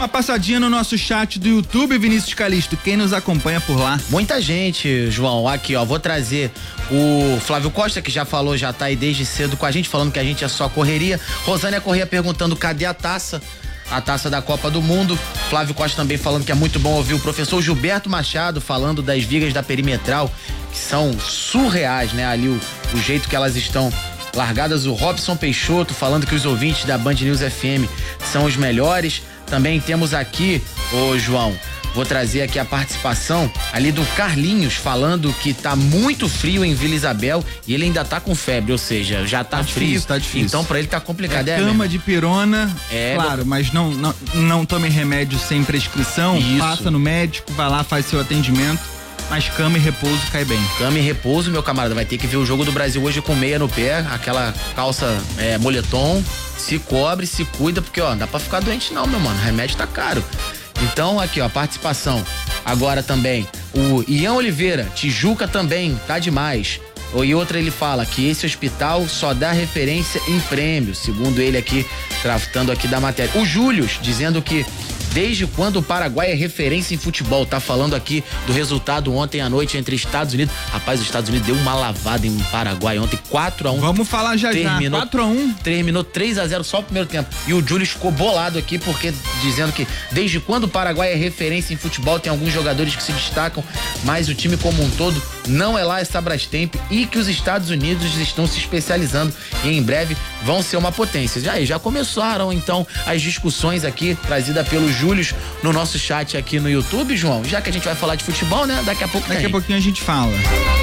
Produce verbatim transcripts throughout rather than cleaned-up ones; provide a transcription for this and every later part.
Uma passadinha no nosso chat do YouTube, Vinícius Calisto, quem nos acompanha por lá? Muita gente, João, aqui ó, vou trazer o Flávio Costa, que já falou, já tá aí desde cedo com a gente, falando que a gente é só correria. Rosânia Corrêa perguntando cadê a taça? A taça da Copa do Mundo. Flávio Costa também falando que é muito bom ouvir o professor Gilberto Machado falando das vigas da perimetral, que são surreais, né? Ali o, o jeito que elas estão largadas. O Robson Peixoto falando que os ouvintes da Band News F M são os melhores. Também temos aqui, ô João, vou trazer aqui a participação ali do Carlinhos, falando que tá muito frio em Vila Isabel e ele ainda tá com febre, ou seja, já tá, tá frio. Difícil, tá difícil. Então pra ele tá complicado. É, é cama mesmo. de pirona, é, claro, mas não, não, não tome remédio sem prescrição, Isso. passa no médico, vai lá, faz seu atendimento, mas cama e repouso cai bem. Cama e repouso, meu camarada, vai ter que ver o jogo do Brasil hoje com meia no pé, aquela calça é, moletom, se cobre, se cuida, porque ó, não dá pra ficar doente não, meu mano, o remédio tá caro. Então, aqui, ó, participação. Agora também, o Ian Oliveira, Tijuca também, tá demais. E outra, ele fala que esse hospital só dá referência em prêmios, segundo ele aqui, tratando aqui da matéria. O Július, dizendo que desde quando o Paraguai é referência em futebol, tá falando aqui do resultado ontem à noite entre Estados Unidos. Rapaz, os Estados Unidos deu uma lavada em Paraguai ontem, quatro a um. Vamos falar já terminou, já, quatro a um. Terminou três a zero só o primeiro tempo. E o Júlio ficou bolado aqui, porque dizendo que desde quando o Paraguai é referência em futebol, tem alguns jogadores que se destacam, mas o time como um todo não é lá essa Brastemp, e que os Estados Unidos estão se especializando e em breve vão ser uma potência. Já, já começaram então as discussões aqui, trazida pelo Júlio no nosso chat aqui no YouTube, João. Já que a gente vai falar de futebol, né? Daqui a pouco Daqui tem. a pouquinho a gente fala.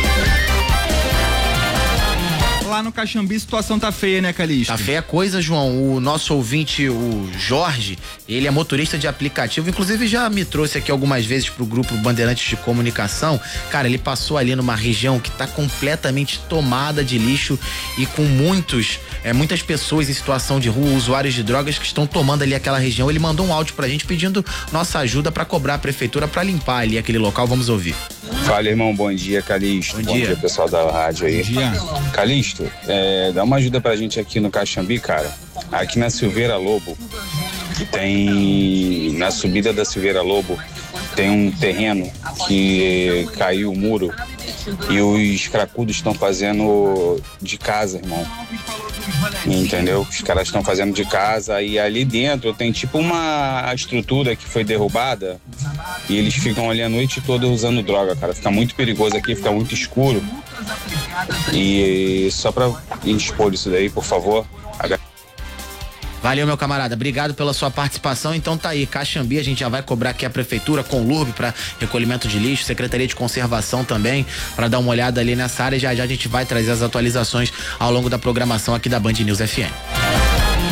Lá no Caxambi a situação tá feia, né, Calixto? Tá feia a coisa, João. O nosso ouvinte, o Jorge, ele é motorista de aplicativo, inclusive já me trouxe aqui algumas vezes pro grupo Bandeirantes de Comunicação. Cara, ele passou ali numa região que tá completamente tomada de lixo e com muitos, é, muitas pessoas em situação de rua, usuários de drogas que estão tomando ali aquela região. Ele mandou um áudio pra gente pedindo nossa ajuda pra cobrar a prefeitura pra limpar ali aquele local. Vamos ouvir. Fala, irmão, bom dia, Calixto. Bom, bom dia. dia, pessoal da rádio aí. Bom dia. Calixto, é, dá uma ajuda pra gente aqui no Caxambi, cara. Aqui na Silveira Lobo, tem, na subida da Silveira Lobo, tem um terreno que caiu o muro e os cracudos estão fazendo de casa, irmão. Entendeu? Os caras estão fazendo de casa e ali dentro tem tipo uma estrutura que foi derrubada e eles ficam ali a noite toda usando droga, cara. Fica muito perigoso aqui, fica muito escuro. E só pra expor isso daí, por favor. Valeu, meu camarada, obrigado pela sua participação. Então tá aí, Caxambi, a gente já vai cobrar aqui a prefeitura com L U R B para recolhimento de lixo, Secretaria de Conservação também, para dar uma olhada ali nessa área. Já já a gente vai trazer as atualizações ao longo da programação aqui da Band News F M.